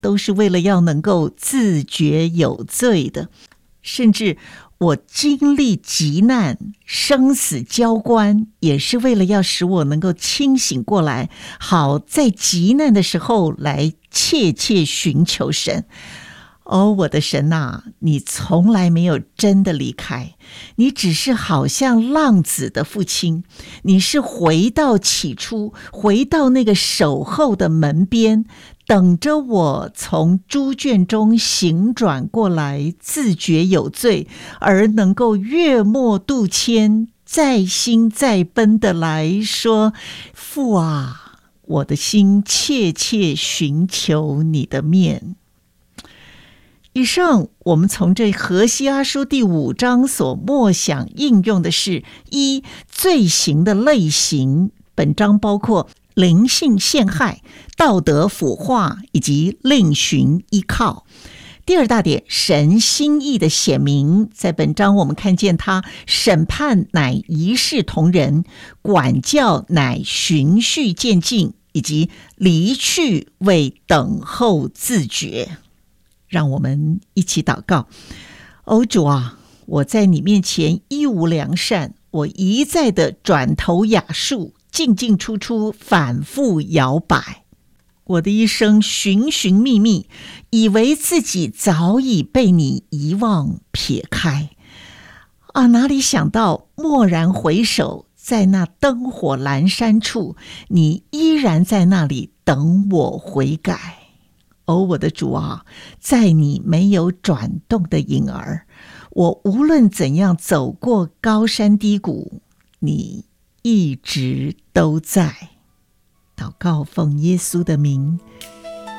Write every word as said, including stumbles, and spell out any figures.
都是为了要能够自觉有罪的，甚至我经历急难、生死交关，也是为了要使我能够清醒过来，好在急难的时候来切切寻求神。哦，我的神啊，你从来没有真的离开，你只是好像浪子的父亲，你是回到起初，回到那个守候的门边，等着我从猪圈中醒转过来，自觉有罪，而能够越过渡迁，再兴再奔的来说，父啊，我的心切切寻求你的面。以上我们从这何西阿书第五章所默想应用的是一罪行的类型，本章包括灵性陷害、道德腐化以及另寻依靠。第二大点，神心意的显明，在本章我们看见他审判乃一视同仁，管教乃循序渐进，以及离去为等候自觉。让我们一起祷告。哦，主啊，我在你面前一无良善，我一再的转头雅述，进进出出，反复摇摆。我的一生寻寻觅觅，以为自己早已被你遗忘撇开啊！哪里想到蓦然回首，在那灯火阑珊处，你依然在那里等我悔改。哦，我的主啊，在你没有转动的影儿，我无论怎样走过高山低谷，你一直都在。祷告奉耶稣的名，